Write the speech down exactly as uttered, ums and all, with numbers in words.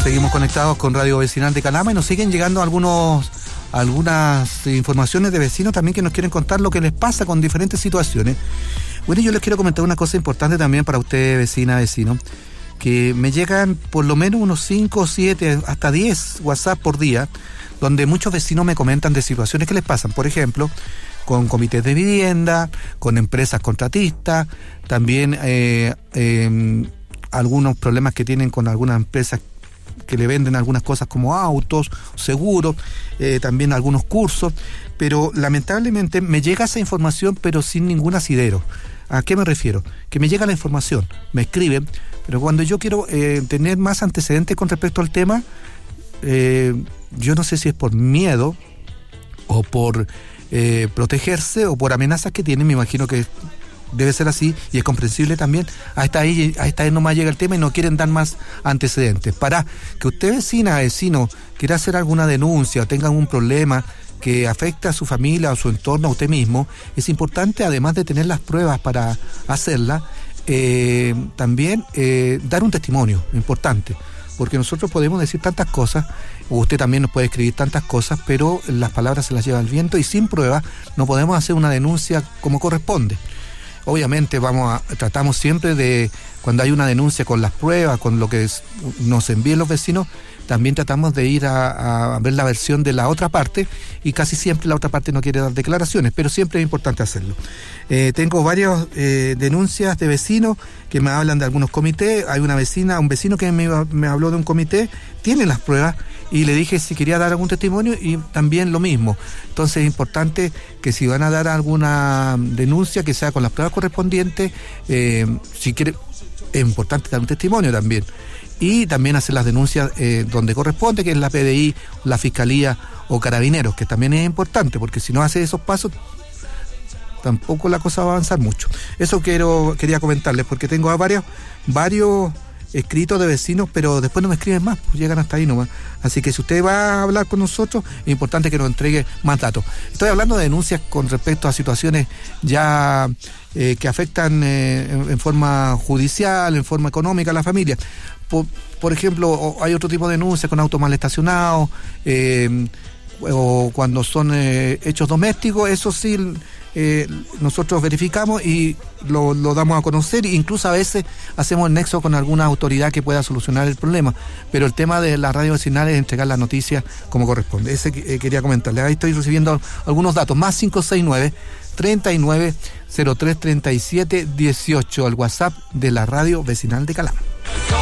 Seguimos conectados con Radio Vecinal de Calama y nos siguen llegando algunos algunas informaciones de vecinos también que nos quieren contar lo que les pasa con diferentes situaciones. Bueno, yo les quiero comentar una cosa importante también para usted, vecina, vecino, que me llegan por lo menos unos cinco, siete, hasta diez WhatsApp por día, donde muchos vecinos me comentan de situaciones que les pasan, por ejemplo, con comités de vivienda, con empresas contratistas, también eh, eh, algunos problemas que tienen con algunas empresas que le venden algunas cosas como autos, seguros, eh, también algunos cursos, pero lamentablemente me llega esa información pero sin ningún asidero. ¿A qué me refiero? Que me llega la información, me escriben, pero cuando yo quiero eh, tener más antecedentes con respecto al tema, eh, yo no sé si es por miedo o por eh, protegerse o por amenazas que tienen, me imagino que debe ser así y es comprensible también. Hasta ahí, hasta ahí nomás llega el tema y no quieren dar más antecedentes. Para que usted, vecina, vecino, quiera hacer alguna denuncia o tenga algún problema que afecta a su familia o su entorno, a usted mismo, es importante, además de tener las pruebas para hacerla, eh, también eh, dar un testimonio importante. Porque nosotros podemos decir tantas cosas, o usted también nos puede escribir tantas cosas, pero las palabras se las lleva el viento y sin pruebas no podemos hacer una denuncia como corresponde. Obviamente vamos a, tratamos siempre de, cuando hay una denuncia con las pruebas, con lo que es, nos envíen los vecinos, también tratamos de ir a, a ver la versión de la otra parte y casi siempre la otra parte no quiere dar declaraciones, pero siempre es importante hacerlo. Eh, tengo varias eh, denuncias de vecinos que me hablan de algunos comités. Hay una vecina, un vecino que me, me habló de un comité, tiene las pruebas y le dije si quería dar algún testimonio y también lo mismo. Entonces es importante que si van a dar alguna denuncia que sea con las pruebas correspondientes, eh, si quiere, es importante dar un testimonio también. Y también hacer las denuncias eh, donde corresponde, que es la P D I, la Fiscalía o Carabineros, que también es importante, porque si no hace esos pasos, tampoco la cosa va a avanzar mucho. Eso quiero quería comentarles, porque tengo a varios, varios escritos de vecinos, pero después no me escriben más, pues llegan hasta ahí nomás. Así que si usted va a hablar con nosotros, es importante que nos entregue más datos. Estoy hablando de denuncias con respecto a situaciones ya eh, que afectan eh, en, en forma judicial, en forma económica a la familia. Por, por ejemplo, hay otro tipo de denuncias con autos mal estacionados, eh, o cuando son eh, hechos domésticos, eso sí eh, nosotros verificamos y lo, lo damos a conocer, incluso a veces hacemos el nexo con alguna autoridad que pueda solucionar el problema, pero el tema de la radio vecinal es entregar las noticias como corresponde. Ese eh, quería comentarle. Ahí estoy recibiendo algunos datos, más cinco seis nueve, treinta y nueve, cero tres, treinta y siete, dieciocho, el WhatsApp de la radio vecinal de Calama.